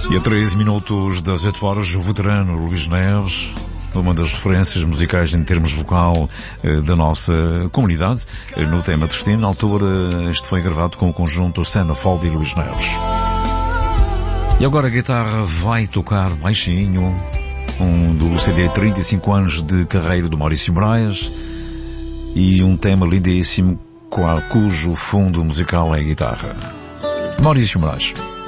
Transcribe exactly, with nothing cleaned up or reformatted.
E a treze minutos das oito horas, o veterano Luís Neves, uma das referências musicais em termos vocal eh, da nossa comunidade, eh, no tema Destino. Na altura, este foi gravado com o conjunto Cenafold e Luís Neves. E agora a guitarra vai tocar baixinho, um do C D trinta e cinco anos de carreira do Maurício Moraes, e um tema lindíssimo, qual, cujo fundo musical é a guitarra. Maurício Moraes.